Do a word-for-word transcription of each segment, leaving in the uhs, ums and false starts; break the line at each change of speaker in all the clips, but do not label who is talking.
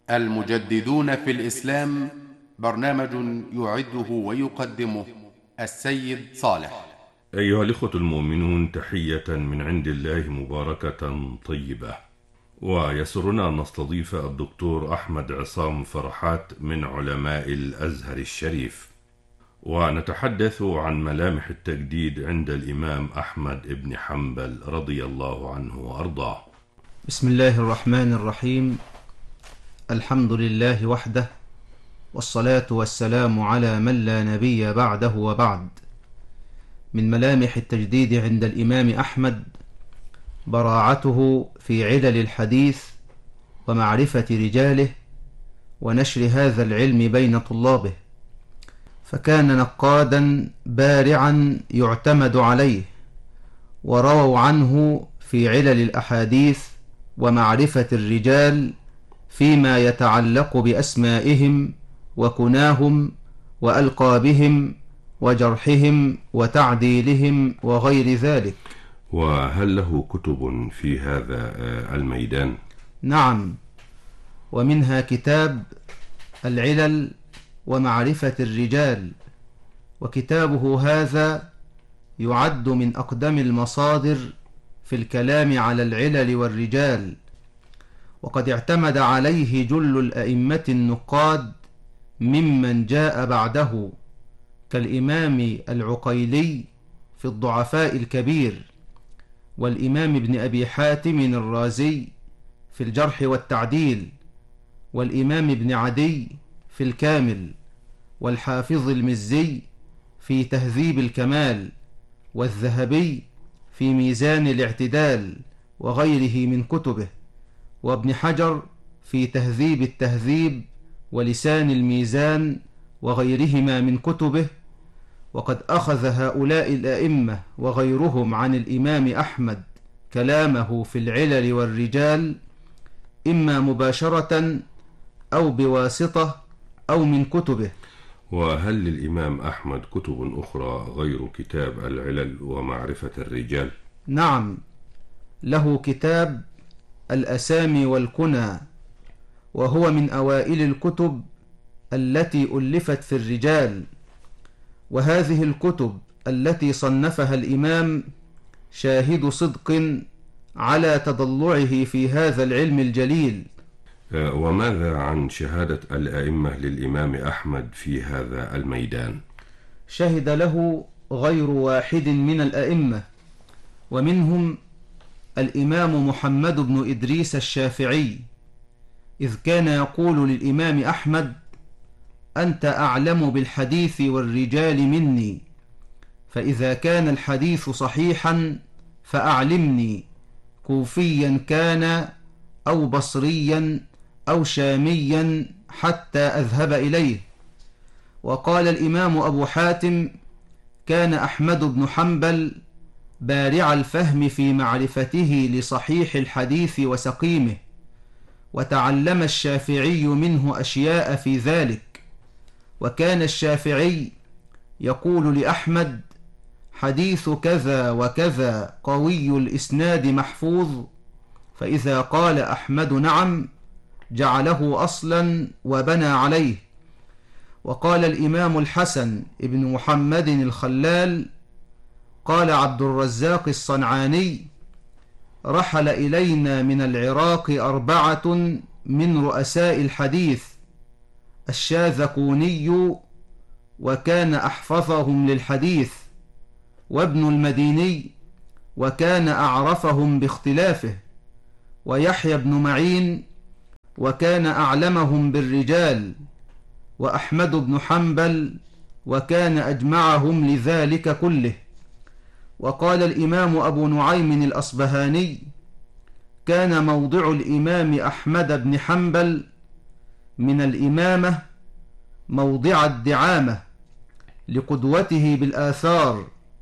المجددون في الإسلام، برنامج يعده ويقدمه السيد صالح.
أيها الإخوة المؤمنون، تحية من عند الله مباركة طيبة، ويسرنا أن نستضيف الدكتور أحمد عصام فرحات من علماء الأزهر الشريف، ونتحدث عن ملامح التجديد عند الإمام أحمد بن حنبل رضي الله عنه وأرضاه.
بسم الله الرحمن الرحيم. الحمد لله وحده، والصلاة والسلام على من لا نبي بعده وبعد. من ملامح التجديد عند الإمام أحمد براعته في علل الحديث ومعرفة رجاله ونشر هذا العلم بين طلابه، فكان نقادا بارعا يعتمد عليه، ورووا عنه في علل الأحاديث ومعرفة الرجال فيما يتعلق بأسمائهم وكناهم وألقابهم وجرحهم وتعديلهم وغير ذلك.
وهل له كتب في هذا الميدان؟
نعم، ومنها كتاب العلل ومعرفة الرجال، وكتابه هذا يعد من أقدم المصادر في الكلام على العلل والرجال، وقد اعتمد عليه جل الأئمة النقاد ممن جاء بعده، كالإمام العقيلي في الضعفاء الكبير، والإمام ابن أبي حاتم الرازي في الجرح والتعديل، والإمام ابن عدي في الكامل، والحافظ المزي في تهذيب الكمال، والذهبي في ميزان الاعتدال وغيره من كتبه، وابن حجر في تهذيب التهذيب ولسان الميزان وغيرهما من كتبه. وقد أخذ هؤلاء الأئمة وغيرهم عن الإمام أحمد كلامه في العلل والرجال، إما مباشرة أو بواسطة أو من كتبه.
وهل للإمام أحمد كتب أخرى غير كتاب العلل ومعرفة الرجال؟
نعم، له كتاب الأسامي والكنى، وهو من أوائل الكتب التي ألفت في الرجال، وهذه الكتب التي صنفها الإمام شاهد صدق على تضلعه في هذا العلم الجليل.
وماذا عن شهادة الأئمة للإمام أحمد في هذا الميدان؟
شهد له غير واحد من الأئمة، ومنهم الإمام محمد بن إدريس الشافعي، إذ كان يقول للإمام أحمد: أنت أعلم بالحديث والرجال مني، فإذا كان الحديث صحيحا فأعلمني، كوفيا كان أو بصريا أو شاميا حتى أذهب إليه. وقال الإمام أبو حاتم: كان أحمد بن حنبل بارع الفهم في معرفته لصحيح الحديث وسقيمه، وتعلم الشافعي منه أشياء في ذلك. وكان الشافعي يقول لأحمد: حديث كذا وكذا قوي الإسناد محفوظ، فإذا قال أحمد نعم جعله أصلا وبنى عليه. وقال الإمام الحسن ابن محمد الخلال: قال عبد الرزاق الصنعاني: رحل إلينا من العراق أربعة من رؤساء الحديث، الشاذقوني وكان أحفظهم للحديث، وابن المديني وكان أعرفهم باختلافه، ويحيى بن معين وكان أعلمهم بالرجال، وأحمد بن حنبل وكان أجمعهم لذلك كله. وقال الإمام أبو نعيم الأصبهاني: كان موضع الإمام أحمد بن حنبل من الإمامة موضع الدعامة، لقدوته بالآثار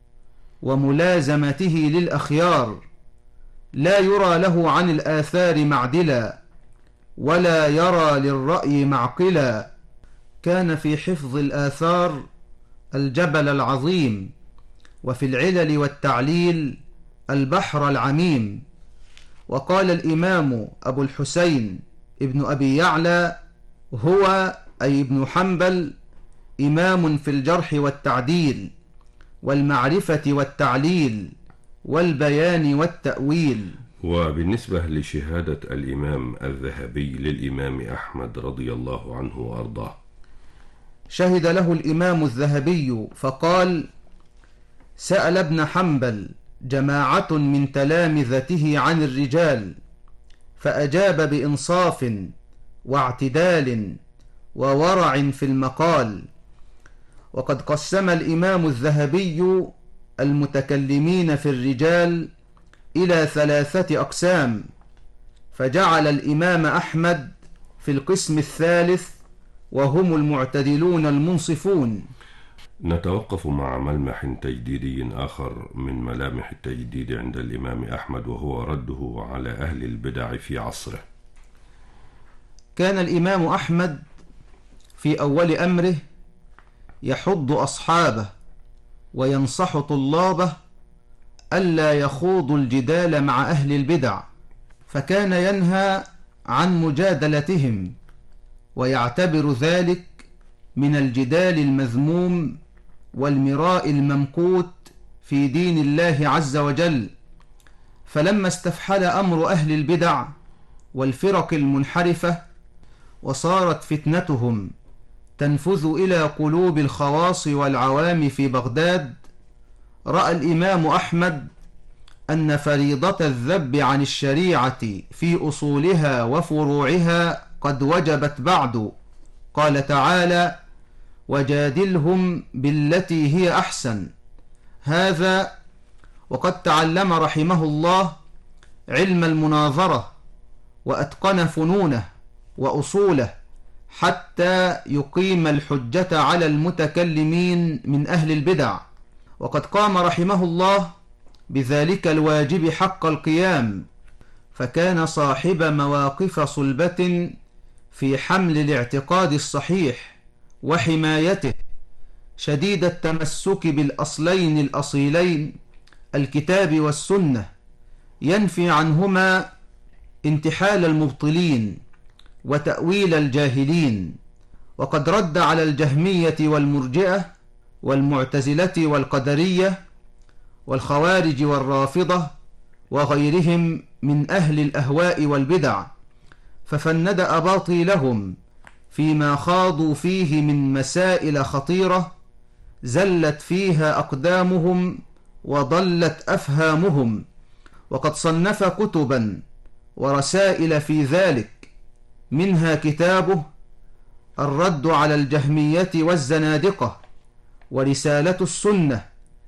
وملازمته للأخيار، لا يرى له عن الآثار معدلا، ولا يرى للرأي معقلا. كان في حفظ الآثار الجبل العظيم، وفي العلل والتعليل البحر العميم. وقال الإمام أبو الحسين ابن أبي يعلى هو أي ابن حنبل إمام في الجرح والتعديل والمعرفة والتعليل والبيان والتأويل.
وبالنسبة لشهادة الإمام الذهبي للإمام أحمد رضي الله عنه وأرضاه،
شهد له الإمام الذهبي فقال: سأل ابن حنبل جماعة من تلامذته عن الرجال فأجاب بإنصاف واعتدال وورع في المقال. وقد قسم الإمام الذهبي المتكلمين في الرجال إلى ثلاثة أقسام، فجعل الإمام أحمد في القسم الثالث وهم المعتدلون المنصفون.
نتوقف مع ملمح تجديدي آخر من ملامح التجديد عند الإمام أحمد، وهو رده على أهل البدع في عصره.
كان الإمام أحمد في أول أمره يحض أصحابه وينصح طلابه ألا يخوضوا الجدال مع أهل البدع، فكان ينهى عن مجادلتهم ويعتبر ذلك من الجدال المذموم والمراء الممقوت في دين الله عز وجل. فلما استفحل أمر أهل البدع والفرق المنحرفة وصارت فتنتهم تنفذ إلى قلوب الخواص والعوام في بغداد، رأى الإمام أحمد أن فريضة الذب عن الشريعة في أصولها وفروعها قد وجبت بعد. قال تعالى: وجادلهم بالتي هي أحسن. هذا وقد تعلم رحمه الله علم المناظرة وأتقن فنونه وأصوله حتى يقيم الحجة على المتكلمين من أهل البدع، وقد قام رحمه الله بذلك الواجب حق القيام، فكان صاحب مواقف صلبة في حمل الاعتقاد الصحيح وحمايته، شديد التمسك بالأصلين الأصيلين الكتاب والسنة، ينفي عنهما انتحال المبطلين وتأويل الجاهلين. وقد رد على الجهمية والمرجئة والمعتزلة والقدرية والخوارج والرافضة وغيرهم من أهل الأهواء والبدع، ففند أباطيلهم فيما خاضوا فيه من مسائل خطيرة زلت فيها أقدامهم وضلت أفهامهم. وقد صنف كتبا ورسائل في ذلك، منها كتابه الرد على الجهمية والزنادقة، ورسالة السنة،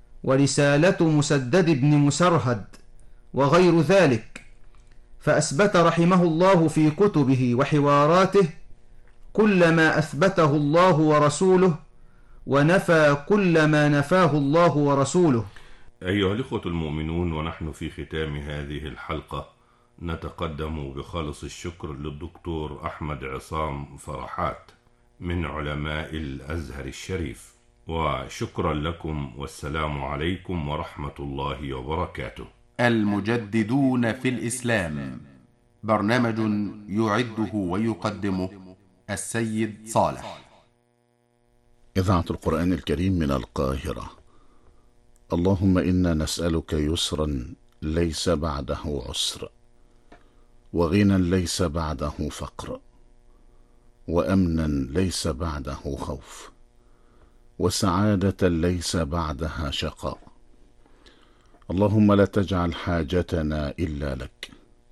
ورسالة مسدد بن مسرهد، وغير ذلك. فأثبت رحمه الله في كتبه وحواراته كل ما أثبته الله ورسوله، ونفى كل ما نفاه الله ورسوله.
أيها الإخوة المؤمنون، ونحن في ختام هذه الحلقة نتقدم بخالص الشكر للدكتور أحمد عصام فرحات من علماء الأزهر الشريف، وشكرا لكم، والسلام عليكم ورحمة الله وبركاته.
المجددون في الإسلام، برنامج يعده ويقدمه السيد صالح.
إذاعة القرآن الكريم من القاهرة. اللهم إنا نسألك يسرا ليس بعده عسر، وغنى ليس بعده فقر، وأمنا ليس بعده خوف، وسعادة ليس بعدها شقاء. اللهم لا تجعل حاجتنا إلا لك،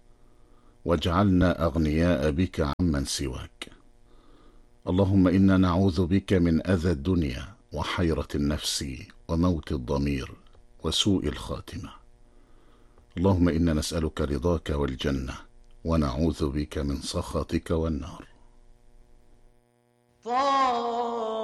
واجعلنا أغنياء بك عمن سواك. اللهم إنا نعوذ بك من أذى الدنيا وحيرة النفس وموت الضمير وسوء الخاتمة. اللهم إنا نسألك رضاك والجنة، ونعوذ بك من سخطك والنار.